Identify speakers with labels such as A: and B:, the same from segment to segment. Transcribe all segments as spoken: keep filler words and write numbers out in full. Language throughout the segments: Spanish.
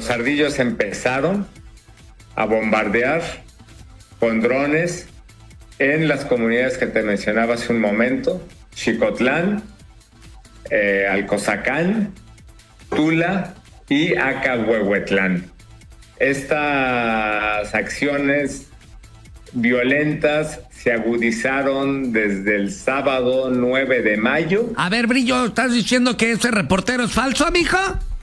A: los ardillos empezaron a bombardear con drones en las comunidades que te mencionaba hace un momento: Xicotlán, eh, Alcozacán, Tula y Acahuehuetlán. Estas acciones violentas se agudizaron desde el sábado nueve de mayo.
B: A ver, Brillo, ¿estás diciendo que ese reportero es falso, mijo?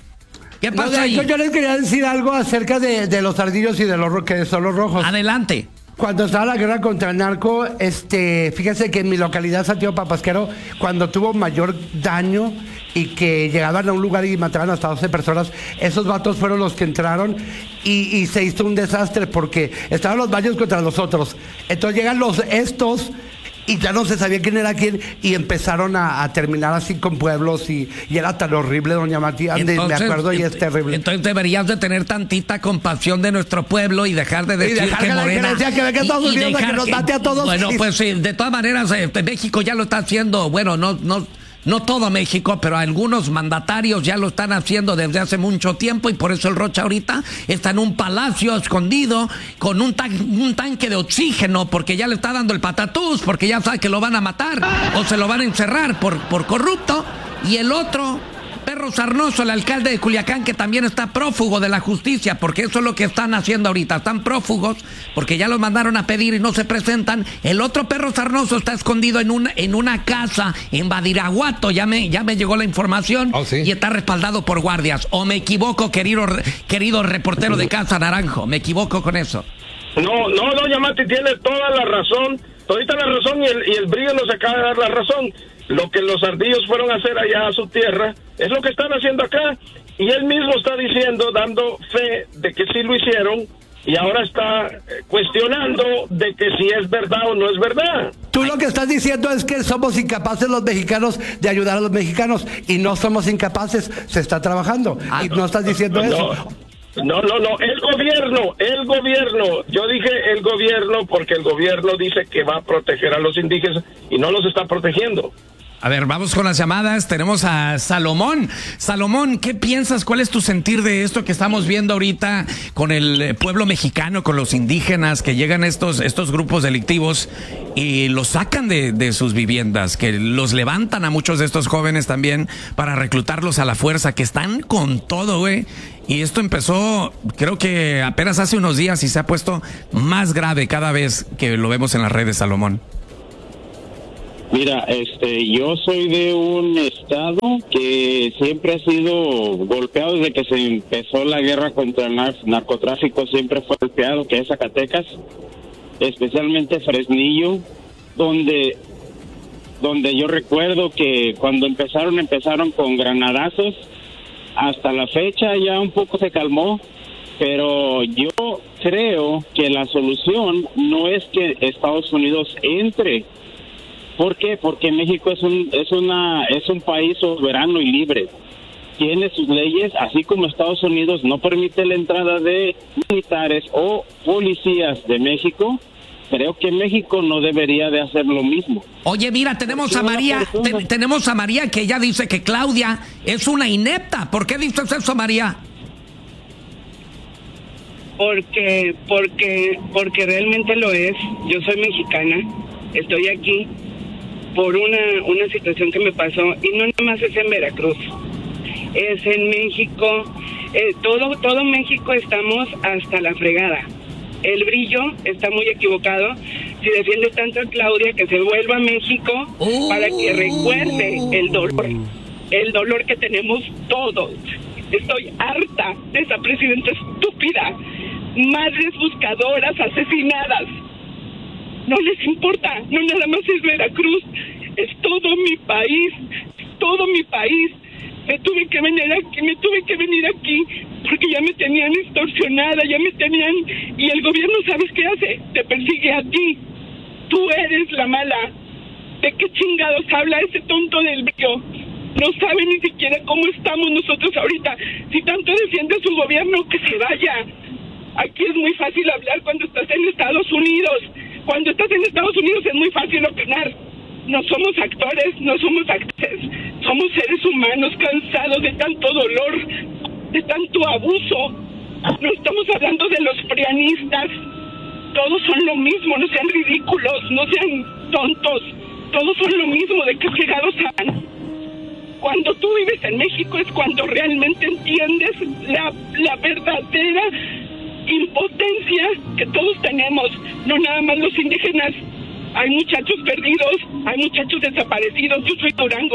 B: ¿Qué pasa
C: no,
B: ahí?
C: Yo, yo les quería decir algo acerca de, de los ardillos y de los que son los rojos.
B: Adelante.
C: Cuando estaba la guerra contra el narco, este, fíjese que en mi localidad, Santiago Papasquero, cuando tuvo mayor daño y que llegaban a un lugar y mataban hasta doce personas, esos vatos fueron los que entraron y, y se hizo un desastre porque estaban los baños contra los otros. Entonces llegan los estos y ya no se sabía quién era quién y empezaron a, a terminar así con pueblos y, y era tan horrible, doña Matías, me acuerdo y es terrible.
B: Entonces deberías de tener tantita compasión de nuestro pueblo y dejar de decir
C: dejar
B: que,
C: que
B: Morena
C: que, que, que Estados Unidos que nos mate a todos.
B: Bueno,
C: y...
B: pues sí, de todas maneras eh, México ya lo está haciendo. Bueno, no no no todo México, pero algunos mandatarios ya lo están haciendo desde hace mucho tiempo y por eso el Rocha ahorita está en un palacio escondido con un, tan, un tanque de oxígeno porque ya le está dando el patatús, porque ya sabe que lo van a matar o se lo van a encerrar por, por corrupto. Y el otro, Perro Sarnoso, el alcalde de Culiacán, que también está prófugo de la justicia, porque eso es lo que están haciendo ahorita, están prófugos, porque ya los mandaron a pedir y no se presentan. El otro Perro Sarnoso está escondido en una, en una casa en Badiraguato, ya me, ya me llegó la información, oh, ¿sí? Y está respaldado por guardias. ¿O me equivoco, querido, querido reportero de Casa Naranjo? ¿Me equivoco con eso?
D: No, no, doña Mati tiene toda la razón, todita la razón, y el, y el Brillo nos acaba de dar la razón. Lo que los ardillos fueron a hacer allá a su tierra es lo que están haciendo acá, y él mismo está diciendo, dando fe de que sí lo hicieron, y ahora está cuestionando de que si es verdad o no es verdad.
C: Tú lo que estás diciendo es que somos incapaces los mexicanos de ayudar a los mexicanos, y no somos incapaces, se está trabajando, ah, y no estás diciendo
D: no,
C: eso.
D: No, no, no, el gobierno, el gobierno, yo dije el gobierno porque el gobierno dice que va a proteger a los indígenas y no los está protegiendo.
B: A ver, vamos con las llamadas. Tenemos a Salomón. Salomón, ¿qué piensas? ¿Cuál es tu sentir de esto que estamos viendo ahorita con el pueblo mexicano, con los indígenas, que llegan estos, estos grupos delictivos y los sacan de, de sus viviendas, que los levantan a muchos de estos jóvenes también para reclutarlos a la fuerza, que están con todo, güey? Y esto empezó, creo que apenas hace unos días y se ha puesto más grave cada vez que lo vemos en las redes, Salomón.
E: Mira, este, yo soy de un estado que siempre ha sido golpeado desde que se empezó la guerra contra el nar- narcotráfico, siempre fue golpeado, que es Zacatecas, especialmente Fresnillo, donde, donde yo recuerdo que cuando empezaron, empezaron con granadazos, hasta la fecha ya un poco se calmó, pero yo creo que la solución no es que Estados Unidos entre. ¿Por qué? Porque México es un es una es un país soberano y libre. Tiene sus leyes, así como Estados Unidos no permite la entrada de militares o policías de México. Creo que México no debería de hacer lo mismo.
B: Oye, mira, tenemos a María, te, tenemos a María que ella dice que Claudia es una inepta. ¿Por qué dices eso, María?
F: Porque porque porque realmente lo es. Yo soy mexicana, estoy aquí por una, una situación que me pasó, y no nada más es en Veracruz, es en México, eh, todo, todo México estamos hasta la fregada. El Brillo está muy equivocado si defiende tanto a Claudia, que se vuelva a México oh. para que recuerde el dolor, el dolor que tenemos todos. Estoy harta de esa presidenta estúpida, madres buscadoras asesinadas. No les importa, no nada más es Veracruz, es todo mi país, todo mi país. Me tuve que venir aquí, me tuve que venir aquí porque ya me tenían extorsionada, ya me tenían, y el gobierno, ¿sabes qué hace? Te persigue a ti. Tú eres la mala. ¿De qué chingados habla ese tonto del Brillo? No sabe ni siquiera cómo estamos nosotros ahorita. Si tanto defiende su gobierno, que se vaya. Aquí es muy fácil hablar cuando estás en Estados Unidos. Cuando estás en Estados Unidos es muy fácil opinar. No somos actores, no somos actores. Somos seres humanos cansados de tanto dolor, de tanto abuso, No estamos hablando de los prianistas. Todos son lo mismo, no sean ridículos, no sean tontos. Todos son lo mismo, ¿de qué fregados hablan? Cuando tú vives en México es cuando realmente entiendes la, la verdadera impotencia que todos tenemos, no nada más los indígenas. Hay muchachos perdidos, hay muchachos desaparecidos. Yo soy Durango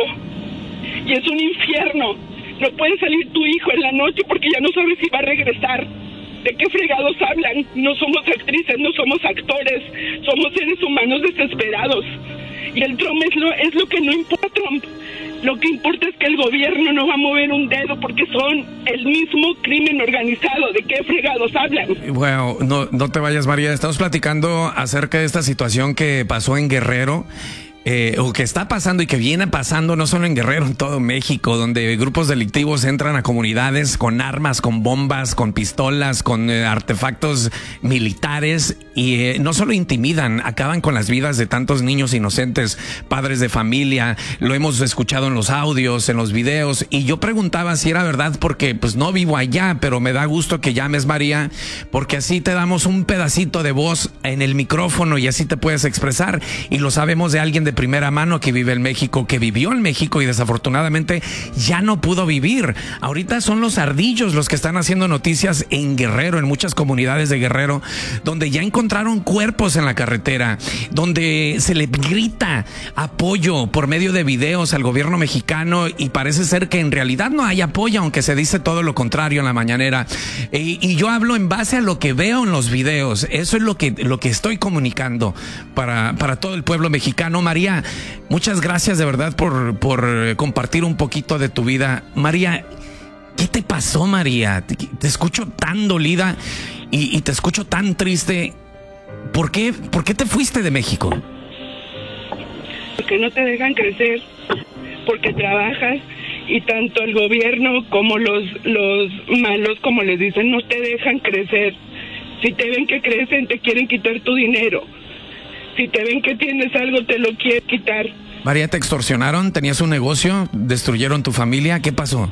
F: y es un infierno. No puede salir tu hijo en la noche porque ya no sabes si va a regresar. ¿De qué fregados hablan? No somos actrices, no somos actores, somos seres humanos desesperados. Y el Trump es lo, es lo que no importa, Trump. Lo que importa es que el gobierno no va a mover un dedo porque son el mismo crimen organizado. ¿De qué fregados hablan?
G: Bueno, no, no te vayas, María. Estamos platicando acerca de esta situación que pasó en Guerrero. Eh, o que está pasando y que viene pasando no solo en Guerrero, en todo México, donde grupos delictivos entran a comunidades con armas, con bombas, con pistolas, con eh, artefactos militares y eh, no solo intimidan, acaban con las vidas de tantos niños inocentes, padres de familia. Lo hemos escuchado en los audios, en los videos, y yo preguntaba si era verdad porque pues no vivo allá, pero me da gusto que llames, María, porque así te damos un pedacito de voz en el micrófono y así te puedes expresar, y lo sabemos de alguien de primera mano que vive en México, que vivió en México y desafortunadamente ya no pudo vivir. Ahorita son los ardillos los que están haciendo noticias en Guerrero, en muchas comunidades de Guerrero, donde ya encontraron cuerpos en la carretera, donde se le grita apoyo por medio de videos al gobierno mexicano y parece ser que en realidad no hay apoyo, aunque se dice todo lo contrario en la mañanera. Y, y yo hablo en base a lo que veo en los videos. Eso es lo que, lo que estoy comunicando para, para todo el pueblo mexicano. María, muchas gracias de verdad por, por compartir un poquito de tu vida. María, ¿qué te pasó, María? Te, te escucho tan dolida y, y te escucho tan triste. ¿Por qué, ¿Por qué te fuiste de México?
F: Porque no te dejan crecer, porque trabajas y tanto el gobierno como los, los malos, como les dicen, no te dejan crecer. Si te ven que crecen, te quieren quitar tu dinero. Si te ven que tienes algo, te lo quieren quitar.
G: María, ¿te extorsionaron? ¿Tenías un negocio? ¿Destruyeron tu familia? ¿Qué pasó?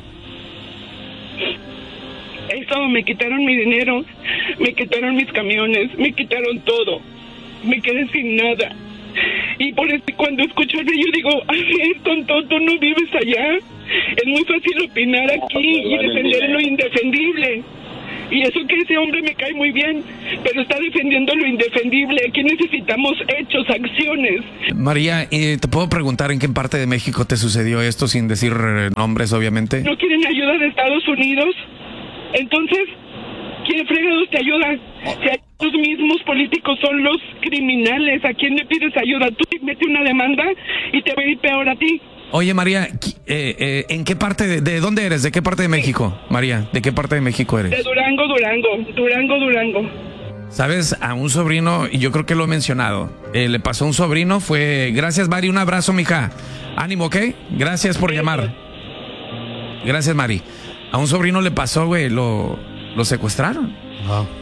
F: Eso, me quitaron mi dinero, me quitaron mis camiones, me quitaron todo. Me quedé sin nada. Y por eso cuando escucho el yo digo, ay, tonto, tú no vives allá. Es muy fácil opinar aquí y defender lo indefendible. Y eso que ese hombre me cae muy bien, pero está defendiendo lo indefendible. Aquí necesitamos hechos, acciones.
G: María, ¿te puedo preguntar en qué parte de México te sucedió esto sin decir nombres, obviamente?
F: ¿No quieren ayuda de Estados Unidos? Entonces, ¿quién fregados te ayuda? Si los mismos políticos son los criminales, ¿a quién le pides ayuda? Tú mete una demanda y te va a ir peor a ti.
G: Oye, María, eh, eh, ¿en qué parte, de, de dónde eres? ¿De qué parte de México, María? ¿De qué parte de México eres?
F: De Durango, Durango, Durango, Durango.
G: Sabes, a un sobrino, y yo creo que lo he mencionado, eh, le pasó a un sobrino, fue... Gracias, Mari, un abrazo, mija. Ánimo, ¿ok? Gracias por llamar. Gracias, Mari. A un sobrino le pasó, güey, lo, lo secuestraron.
C: No, no.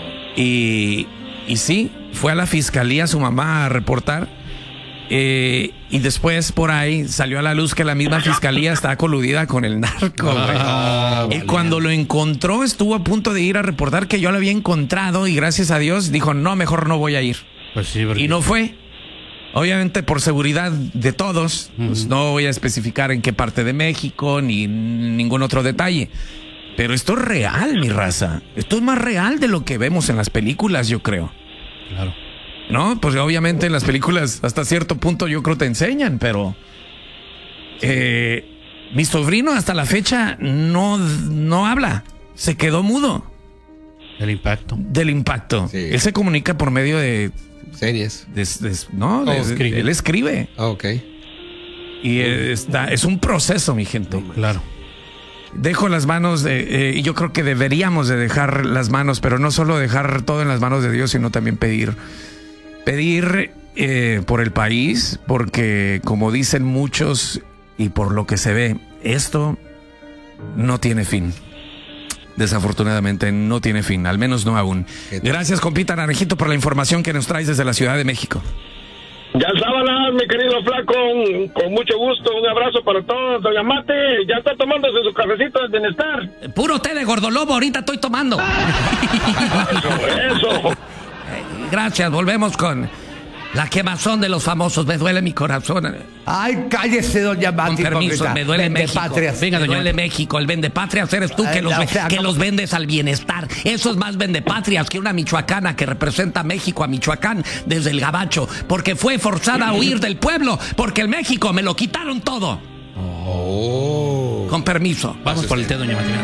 G: Y, y sí, fue a la fiscalía su mamá a reportar. Eh, y después por ahí salió a la luz que la misma fiscalía está coludida con el narco, güey.
C: Ah,
G: y
C: vale.
G: cuando lo encontró estuvo a punto de ir a reportar que yo lo había encontrado y gracias a Dios dijo, no, mejor no voy a ir.
C: Pues sí, porque...
G: Y no fue. Obviamente por seguridad de todos, uh-huh. pues no voy a especificar en qué parte de México ni ningún otro detalle. Pero esto es real, mi raza. Esto es más real de lo que vemos en las películas, yo creo.
C: Claro.
G: No, pues obviamente en las películas hasta cierto punto yo creo te enseñan, pero eh, mi sobrino hasta la fecha no, no habla, se quedó mudo.
C: El impacto.
G: Del impacto.
H: Sí.
G: Él se comunica por medio de...
H: Series.
G: de, de no,
H: Oh,
G: de,
C: escribe.
G: él escribe.
H: Ah, ok.
G: Y eh, está, es un proceso, mi gente.
C: Claro.
G: Dejo las manos de, eh, y yo creo que deberíamos de dejar las manos, pero no solo dejar todo en las manos de Dios, sino también pedir. Pedir eh, por el país, porque como dicen muchos y por lo que se ve, esto no tiene fin. Desafortunadamente no tiene fin, al menos no aún. Gracias, compita Naranjito, por la información que nos traes desde la Ciudad de México.
D: Ya sábanas, mi querido flaco, con mucho gusto, un abrazo para todos. Doña Mate, ya está tomándose su cafecito de bienestar.
B: Puro té de gordolobo, ahorita estoy tomando.
D: Eso, eso.
B: Gracias, volvemos con la quemazón de los famosos. Me duele mi corazón.
C: Ay, cállese, doña Mati.
B: Con permiso,
C: hipócrita.
B: me duele
C: Vende
B: México.
C: patrias.
B: Venga,
C: Me
B: doña
C: duele
B: Mati. México, el vendepatrias eres tú,
C: Ay,
B: que, los,
C: o sea,
B: que
C: ¿cómo?
B: los vendes al bienestar. Eso es más vendepatrias que una michoacana que representa a México, a Michoacán, desde el gabacho, porque fue forzada a huir del pueblo, porque el México me lo quitaron todo.
G: Oh.
B: Con permiso.
H: Vamos por el té, doña Mati.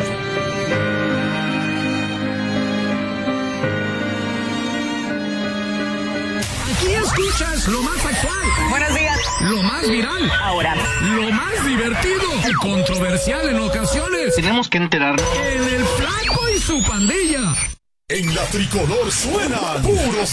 I: Aquí escuchas lo más actual.
J: Buenos días.
I: Lo más viral.
J: Ahora.
I: Lo más divertido y controversial en ocasiones.
H: Tenemos que enterarnos.
I: En el Flaco y su pandilla.
K: En la tricolor suenan puros